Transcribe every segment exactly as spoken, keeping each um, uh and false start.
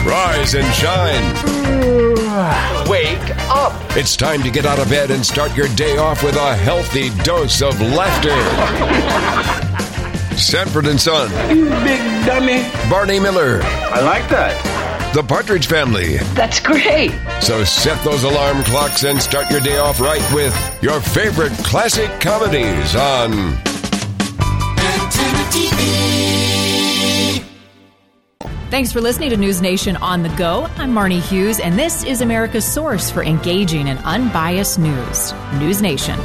Rise and shine. Wake up. It's time to get out of bed and start your day off with a healthy dose of laughter. Sanford and Son. You big dummy. Barney Miller. I like that. The Partridge Family. That's great. So set those alarm clocks and start your day off right with your favorite classic comedies on Antenna T V. Thanks for listening to News Nation on the Go. I'm Marnie Hughes, and this is America's source for engaging and unbiased news. News Nation.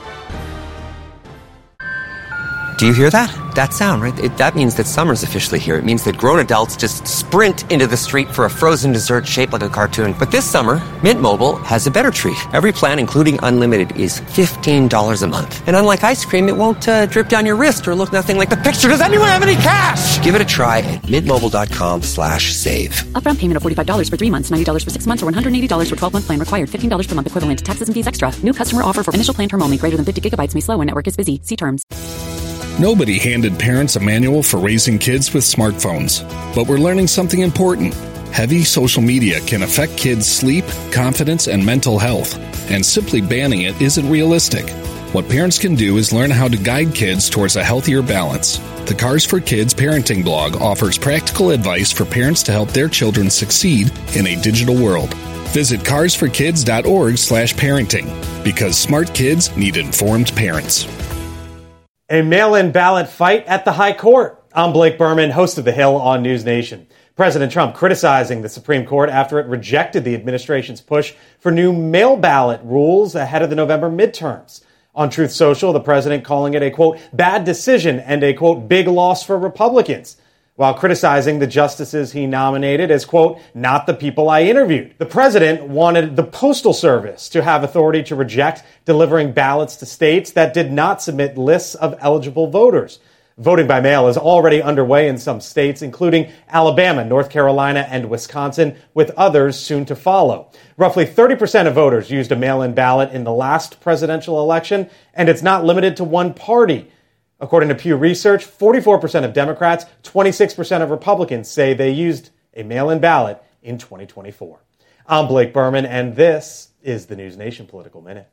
Do you hear that? That sound, right? It, that means that summer's officially here. It means that grown adults just sprint into the street for a frozen dessert shaped like a cartoon. But this summer, Mint Mobile has a better treat. Every plan, including unlimited, is fifteen dollars a month. And unlike ice cream, it won't uh, drip down your wrist or look nothing like the picture. Does anyone have any cash? Give it a try at mintmobile.com slash save. Upfront payment of forty-five dollars for three months, ninety dollars for six months, or one hundred eighty dollars for twelve-month plan required. fifteen dollars per month equivalent. Taxes and fees extra. New customer offer for initial plan term only. Greater than fifty gigabytes may slow when network is busy. See terms. Nobody handed parents a manual for raising kids with smartphones. But we're learning something important. Heavy social media can affect kids' sleep, confidence, and mental health. And simply banning it isn't realistic. What parents can do is learn how to guide kids towards a healthier balance. The Cars for Kids parenting blog offers practical advice for parents to help their children succeed in a digital world. Visit carsforkids.org slash parenting, because smart kids need informed parents. A mail-in ballot fight at the High Court. I'm Blake Berman, host of The Hill on News Nation. President Trump criticizing the Supreme Court after it rejected the administration's push for new mail ballot rules ahead of the November midterms. On Truth Social, the president calling it a, quote, bad decision and a, quote, big loss for Republicans, while criticizing the justices he nominated as, quote, not the people I interviewed. The president wanted the Postal Service to have authority to reject delivering ballots to states that did not submit lists of eligible voters. Voting by mail is already underway in some states, including Alabama, North Carolina, and Wisconsin, with others soon to follow. Roughly thirty percent of voters used a mail-in ballot in the last presidential election, and it's not limited to one party. According to Pew Research, forty-four percent of Democrats, twenty-six percent of Republicans say they used a mail-in ballot in twenty twenty-four. I'm Blake Berman, and this is the News Nation Political Minute.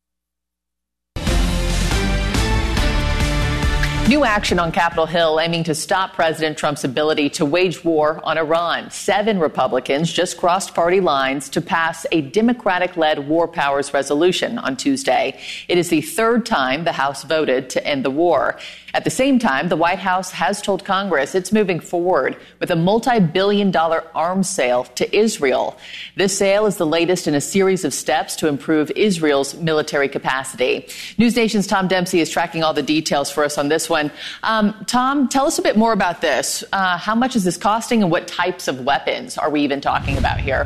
New action on Capitol Hill aiming to stop President Trump's ability to wage war on Iran. Seven Republicans just crossed party lines to pass a Democratic-led war powers resolution on Tuesday. It is the third time the House voted to end the war. At the same time, the White House has told Congress it's moving forward with a multi-billion dollar arms sale to Israel. This sale is the latest in a series of steps to improve Israel's military capacity. News Nation's Tom Dempsey is tracking all the details for us on this one. Um, Tom, tell us a bit more about this. Uh, how much is this costing, and what types of weapons are we even talking about here?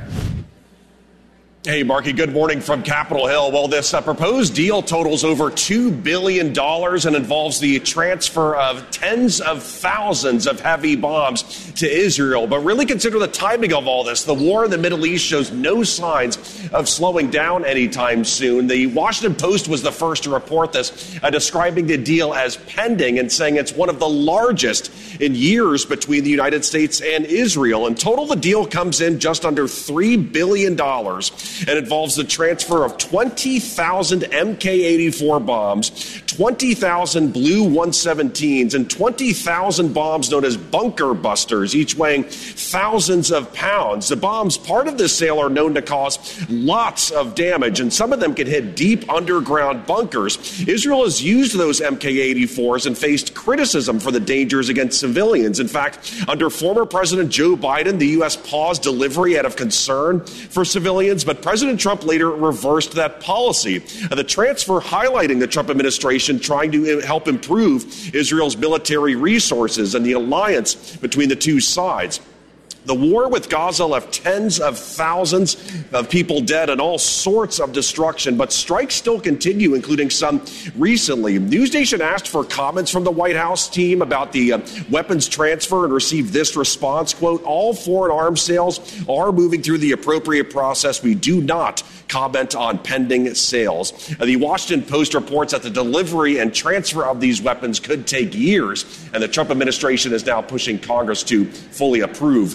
Hey, Marky, good morning from Capitol Hill. Well, this uh, proposed deal totals over two billion dollars and involves the transfer of tens of thousands of heavy bombs to Israel. But really consider the timing of all this. The war in the Middle East shows no signs of slowing down anytime soon. The Washington Post was the first to report this, uh, describing the deal as pending and saying it's one of the largest in years between the United States and Israel. In total, the deal comes in just under three billion dollars. and involves the transfer of twenty thousand M K eighty-four bombs, twenty thousand Blue one seventeens, and twenty thousand bombs known as bunker busters, each weighing thousands of pounds. The bombs, part of this sale, are known to cause lots of damage, and some of them can hit deep underground bunkers. Israel has used those M K eighty-fours and faced criticism for the dangers against civilians. In fact, under former President Joe Biden, the U S paused delivery out of concern for civilians, but President Trump later reversed that policy. The transfer highlighting the Trump administration trying to help improve Israel's military resources and the alliance between the two sides. The war with Gaza left tens of thousands of people dead and all sorts of destruction, but strikes still continue, including some recently. News Nation asked for comments from the White House team about the uh, weapons transfer and received this response, quote, all foreign arms sales are moving through the appropriate process. We do not comment on pending sales. Uh, the Washington Post reports that the delivery and transfer of these weapons could take years, and the Trump administration is now pushing Congress to fully approve